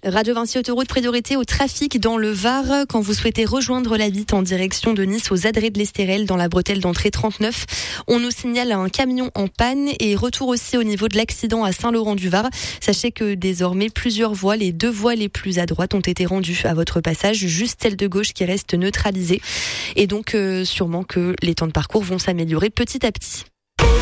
Radio Vinci Autoroute, priorité au trafic dans le Var quand vous souhaitez rejoindre la Vitte en direction de Nice aux Adrets de l'Estérel dans la bretelle d'entrée 39. On nous signale un camion en panne et retour aussi au niveau de l'accident à Saint-Laurent-du-Var. Sachez que désormais plusieurs voies, les 2 voies les plus à droite ont été rendues à votre passage, juste celle de gauche qui reste neutralisée. Et donc sûrement que les temps de parcours vont s'améliorer petit à petit.